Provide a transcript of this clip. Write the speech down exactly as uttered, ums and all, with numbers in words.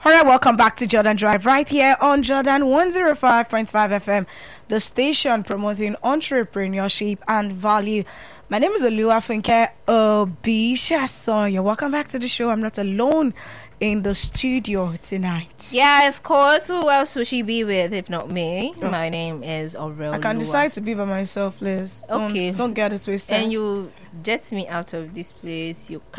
All right, welcome back to Jordan Drive right here on Jordan one oh five point five F M, the station promoting entrepreneurship and value. My name is Oluwafunke Obishason. You're welcome back to the show. I'm not alone in the studio tonight. Yeah, of course. Who else would she be with if not me? Oh. My name is Aurel. I can decide to be by myself, please. Okay. Don't, don't get it twisted. And you jet me out of this place. You